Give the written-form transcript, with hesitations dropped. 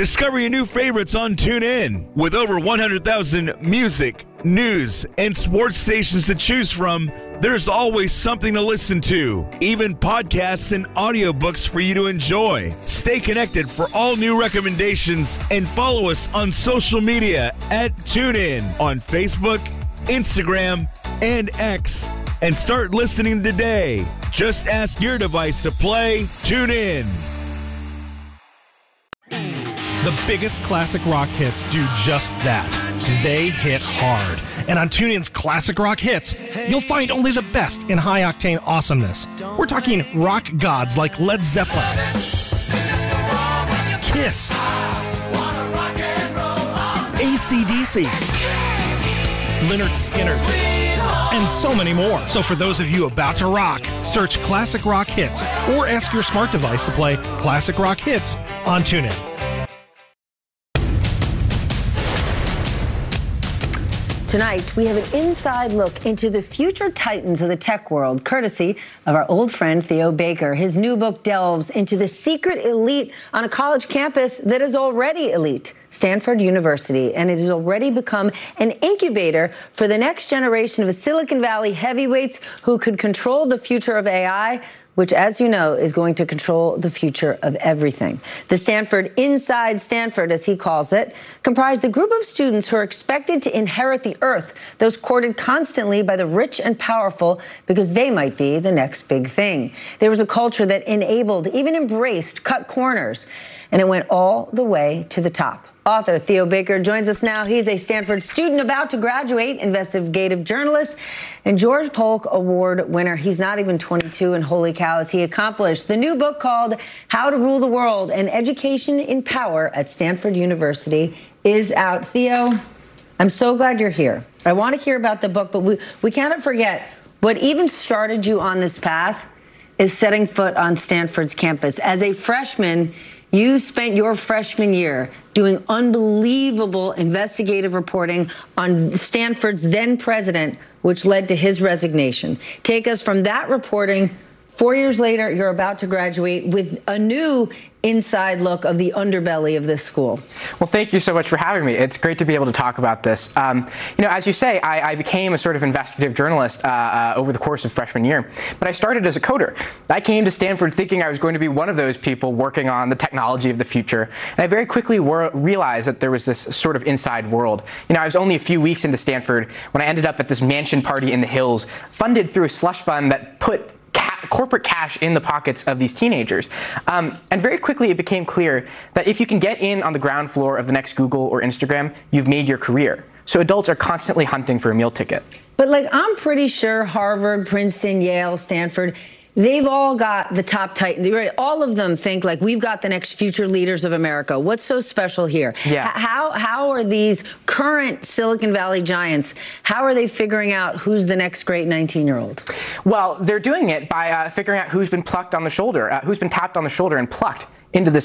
Discover your new favorites on TuneIn. With over 100,000 music, news, and sports stations to choose from, there's always something to listen to, even podcasts and audiobooks for you to enjoy. Stay connected for all new recommendations and follow us on social media at TuneIn on Facebook, Instagram, and X. And start listening today. Just ask your device to play TuneIn. The biggest classic rock hits do just that. They hit hard. And on TuneIn's Classic Rock Hits, you'll find only the best in high-octane awesomeness. We're talking rock gods like Led Zeppelin, Kiss, AC/DC, Lynyrd Skynyrd, and so many more. So for those of you about to rock, search Classic Rock Hits or ask your smart device to play Classic Rock Hits on TuneIn. Tonight, we have an inside look into the future titans of the tech world, courtesy of our old friend Theo Baker. His new book delves into the secret elite on a college campus that is already elite, Stanford University, and it has already become an incubator for the next generation of Silicon Valley heavyweights who could control the future of AI, which, as you know, is going to control the future of everything. The Stanford Inside Stanford, as he calls it, comprised a group of students who are expected to inherit the earth, those courted constantly by the rich and powerful because they might be the next big thing. There was a culture that enabled, even embraced, cut corners, and it went all the way to the top. Author Theo Baker joins us now. He's a Stanford student about to graduate, investigative journalist, and George Polk Award winner. He's not even 22, and holy cow, has he accomplished. The new book called How to Rule the World, an Education in Power at Stanford University is out. Theo, I'm so glad you're here. I want to hear about the book, but we cannot forget what even started you on this path is setting foot on Stanford's campus. As a freshman, you spent your freshman year doing unbelievable investigative reporting on Stanford's then president, which led to his resignation. Take us from that reporting. 4 years later, you're about to graduate with a new inside look of the underbelly of this school. Well, thank you so much for having me. It's great to be able to talk about this. As you say, I became a sort of investigative journalist over the course of freshman year, but I started as a coder. I came to Stanford thinking I was going to be one of those people working on the technology of the future, and I very quickly realized that there was this sort of inside world. I was only a few weeks into Stanford when I ended up at this mansion party in the hills, funded through a slush fund that put corporate cash in the pockets of these teenagers. And very quickly it became clear that if you can get in on the ground floor of the next Google or Instagram, you've made your career. So adults are constantly hunting for a meal ticket. But I'm pretty sure Harvard, Princeton, Yale, Stanford, they've all got the top titans. Right? All of them think we've got the next future leaders of America. What's so special here? Yeah. How are these current Silicon Valley giants, how are they figuring out who's the next great 19-year-old? Well, they're doing it by figuring out who's been tapped on the shoulder and plucked into this